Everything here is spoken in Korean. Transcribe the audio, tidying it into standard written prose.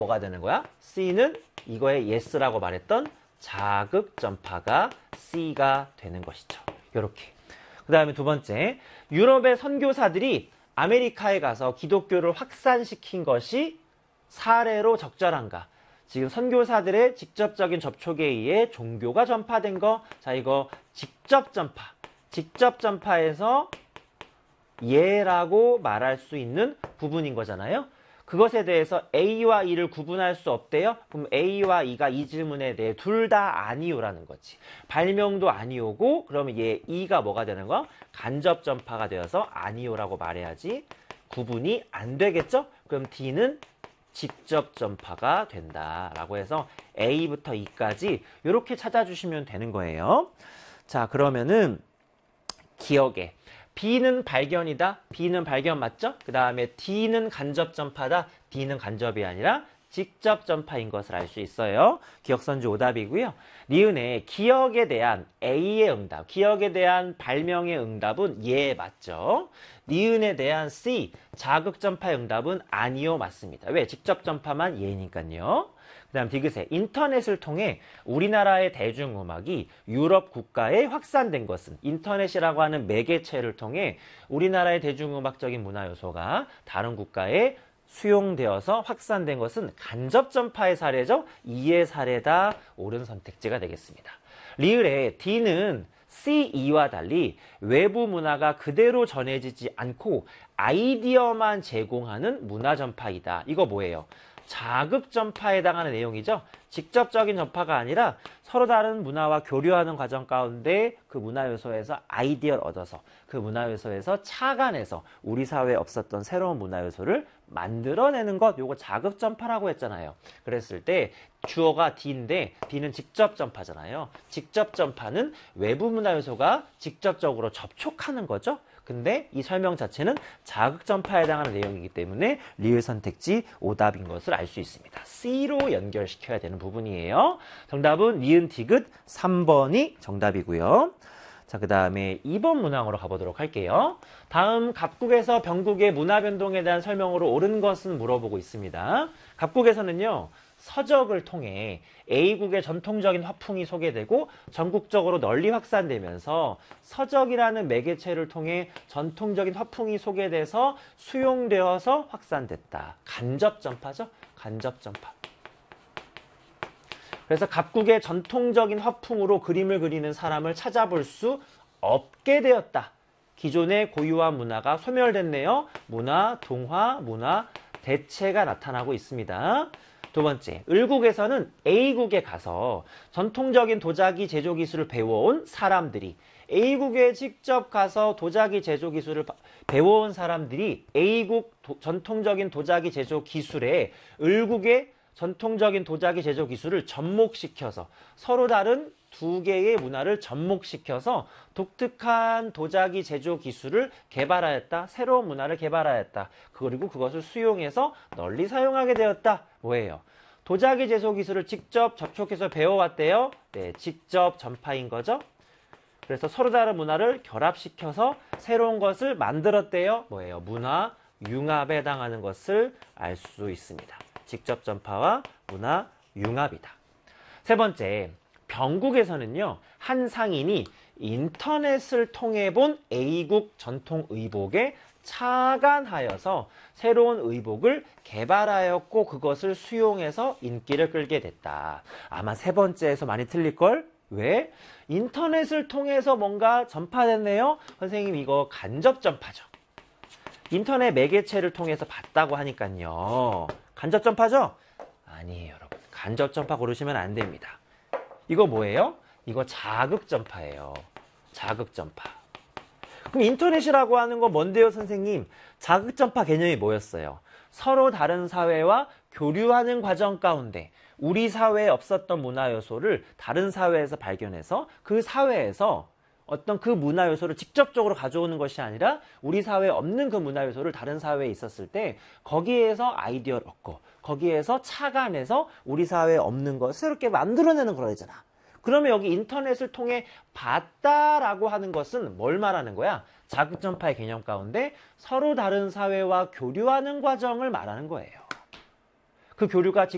뭐가 되는 거야? C는 이거의 yes라고 말했던 자극 전파가 C가 되는 것이죠. 이렇게. 그 다음에 두 번째, 유럽의 선교사들이 아메리카에 가서 기독교를 확산시킨 것이 사례로 적절한가? 지금 선교사들의 직접적인 접촉에 의해 종교가 전파된 거. 자, 이거 직접 전파. 직접 전파에서 예라고 말할 수 있는 부분인 거잖아요. 그것에 대해서 A와 E를 구분할 수 없대요. 그럼 A와 E가 이 질문에 대해 둘 다 아니오라는 거지. 발명도 아니오고 그러면 얘 E가 뭐가 되는 거? 간접 전파가 되어서 아니오라고 말해야지 구분이 안 되겠죠? 그럼 D는 직접 전파가 된다라고 해서 A부터 E까지 이렇게 찾아주시면 되는 거예요. 자, 그러면은 기억에 B는 발견이다. B는 발견 맞죠? 그 다음에 D는 간접 전파다. D는 간접이 아니라 직접 전파인 것을 알 수 있어요. 기억선주 오답이고요. 니은의 기억에 대한 A의 응답, 기억에 대한 발명의 응답은 예 맞죠? 니은에 대한 C, 자극 전파의 응답은 아니요 맞습니다. 왜? 직접 전파만 예니까요. 그 다음 디귿에 인터넷을 통해 우리나라의 대중음악이 유럽 국가에 확산된 것은 인터넷이라고 하는 매개체를 통해 우리나라의 대중음악적인 문화 요소가 다른 국가에 수용되어서 확산된 것은 간접 전파의 사례죠. 이의 사례다. 옳은 선택지가 되겠습니다. 리을의 D는 C, E와 달리 외부 문화가 그대로 전해지지 않고 아이디어만 제공하는 문화 전파이다. 이거 뭐예요? 자극 전파에 해당하는 내용이죠. 직접적인 전파가 아니라 서로 다른 문화와 교류하는 과정 가운데 그 문화 요소에서 아이디어를 얻어서 그 문화 요소에서 착안해서 우리 사회에 없었던 새로운 문화 요소를 만들어내는 것, 요거 자극 전파라고 했잖아요. 그랬을 때 주어가 D인데 D는 직접 전파잖아요. 직접 전파는 외부 문화 요소가 직접적으로 접촉하는 거죠. 근데 이 설명 자체는 자극 전파에 해당하는 내용이기 때문에 리을 선택지 오답인 것을 알 수 있습니다. C로 연결시켜야 되는 부분이에요. 정답은 니은 디귿 3번이 정답이고요. 자, 그 다음에 2번 문항으로 가보도록 할게요. 다음 갑국에서 병국의 문화 변동에 대한 설명으로 옳은 것은 물어보고 있습니다. 갑국에서는요. 서적을 통해 A국의 전통적인 화풍이 소개되고 전국적으로 널리 확산되면서 서적이라는 매개체를 통해 전통적인 화풍이 소개돼서 수용되어서 확산됐다. 간접 전파죠? 간접 전파. 그래서 갑국의 전통적인 화풍으로 그림을 그리는 사람을 찾아볼 수 없게 되었다. 기존의 고유화 문화가 소멸됐네요. 문화, 동화, 문화, 대체가 나타나고 있습니다. 두 번째, 을국에서는 A국에 가서 전통적인 도자기 제조 기술을 배워온 사람들이 A국에 직접 가서 도자기 제조 기술을 배워온 사람들이 A국 전통적인 도자기 제조 기술에 을국의 전통적인 도자기 제조 기술을 접목시켜서 서로 다른 두 개의 문화를 접목시켜서 독특한 도자기 제조 기술을 개발하였다. 새로운 문화를 개발하였다. 그리고 그것을 수용해서 널리 사용하게 되었다. 뭐예요? 도자기 제조 기술을 직접 접촉해서 배워왔대요. 네, 직접 전파인 거죠. 그래서 서로 다른 문화를 결합시켜서 새로운 것을 만들었대요. 뭐예요? 문화 융합에 해당하는 것을 알 수 있습니다. 직접 전파와 문화 융합이다. 세 번째, 병국에서는요. 한 상인이 인터넷을 통해 본 A국 전통 의복에 착안하여서 새로운 의복을 개발하였고 그것을 수용해서 인기를 끌게 됐다. 아마 세 번째에서 많이 틀릴걸? 왜? 인터넷을 통해서 뭔가 전파됐네요? 선생님 이거 간접 전파죠. 인터넷 매개체를 통해서 봤다고 하니까요. 간접 전파죠? 아니에요 여러분. 간접 전파 고르시면 안 됩니다. 이거 뭐예요? 이거 자극 전파예요. 자극 전파. 그럼 인터넷이라고 하는 거 뭔데요 선생님? 자극 전파 개념이 뭐였어요? 서로 다른 사회와 교류하는 과정 가운데 우리 사회에 없었던 문화 요소를 다른 사회에서 발견해서 그 사회에서 어떤 그 문화 요소를 직접적으로 가져오는 것이 아니라 우리 사회에 없는 그 문화 요소를 다른 사회에 있었을 때 거기에서 아이디어를 얻고 거기에서 착안해서 우리 사회에 없는 것 새롭게 만들어내는 거잖아. 그러면 여기 인터넷을 통해 봤다라고 하는 것은 뭘 말하는 거야? 자극전파의 개념 가운데 서로 다른 사회와 교류하는 과정을 말하는 거예요. 그 교류가